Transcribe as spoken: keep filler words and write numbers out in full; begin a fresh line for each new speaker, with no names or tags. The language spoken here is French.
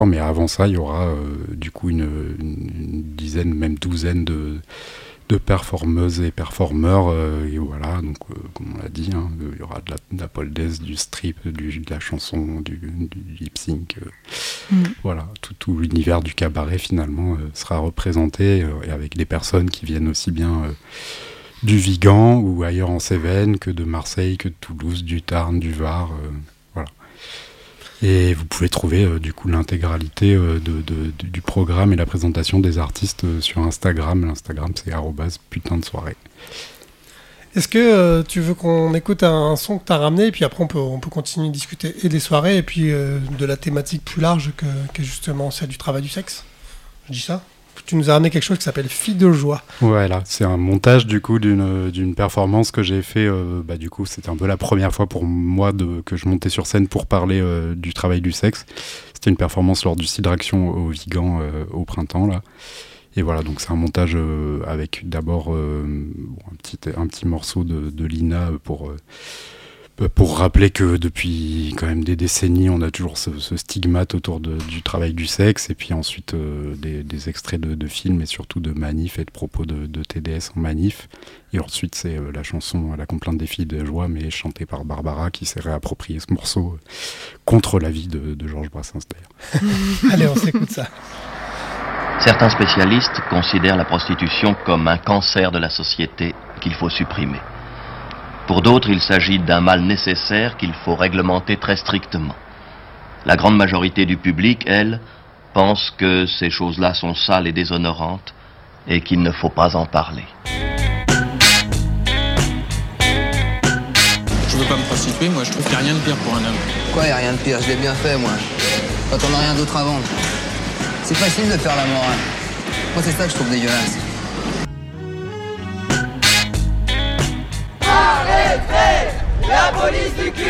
Mais avant ça, il y aura euh, du coup une, une, une dizaine, même douzaine de, de performeuses et performeurs. Euh, et voilà, donc euh, comme on l'a dit, hein, il y aura de la, de la pole dance, du strip, du, de la chanson, du, du lip sync. Euh, mm. Voilà, tout, tout l'univers du cabaret finalement euh, sera représenté euh, et avec des personnes qui viennent aussi bien euh, du Vigan ou ailleurs en Cévennes que de Marseille, que de Toulouse, du Tarn, du Var. Euh, voilà. Et vous pouvez trouver euh, du coup l'intégralité euh, de, de, de, du programme et la présentation des artistes euh, sur Instagram. L'Instagram c'est arobase putain de soirée.
Est-ce que euh, tu veux qu'on écoute un, un son que tu as ramené et puis après on peut, on peut continuer de discuter et des soirées et puis euh, de la thématique plus large que, que justement celle du travail du sexe? Je dis ça? Tu nous as ramené quelque chose qui s'appelle Fille de joie.
Voilà, c'est un montage du coup d'une, d'une performance que j'ai fait. Euh, bah, du coup, c'était un peu la première fois pour moi de, que je montais sur scène pour parler euh, du travail du sexe. C'était une performance lors du Cidraction au Vigan euh, au printemps là. Et voilà, donc c'est un montage euh, avec d'abord euh, un petit un petit morceau de, de Lina pour euh, pour rappeler que depuis quand même des décennies, on a toujours ce, ce stigmate autour de, du travail du sexe, et puis ensuite euh, des, des extraits de, de films et surtout de manifs et de propos de, de T D S en manif. Et ensuite, c'est euh, la chanson La complainte des filles de joie, mais chantée par Barbara, qui s'est réapproprié ce morceau euh, contre l'avis de, de Georges Brassens d'ailleurs.
Allez, on s'écoute ça.
Certains spécialistes considèrent la prostitution comme un cancer de la société qu'il faut supprimer. Pour d'autres, il s'agit d'un mal nécessaire qu'il faut réglementer très strictement. La grande majorité du public, elle, pense que ces choses-là sont sales et déshonorantes et qu'il ne faut pas en parler.
Je veux pas me prostituer, moi je trouve qu'il n'y a rien de pire pour un homme.
Quoi, il n'y a rien de pire? Je l'ai bien fait, moi. Quand on n'a rien d'autre à vendre. C'est facile de faire la morale. Moi, c'est ça que je trouve dégueulasse.
Arrêtez la police du cul!